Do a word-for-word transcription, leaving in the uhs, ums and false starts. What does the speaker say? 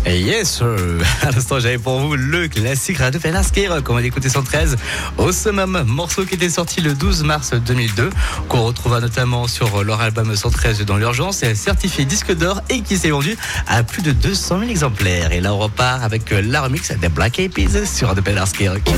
Yes, sir. À l'instant, j'avais pour vous le classique Radio Penarski Rock. On va l'écouter cent treize au summum, morceau qui était sorti le douze mars deux mille deux, qu'on retrouvera notamment sur leur album cent treize dans l'urgence, et certifié disque d'or et qui s'est vendu à plus de deux cent mille exemplaires. Et là, on repart avec la remix des Black Eyed Peas sur Radio Penarski Rock.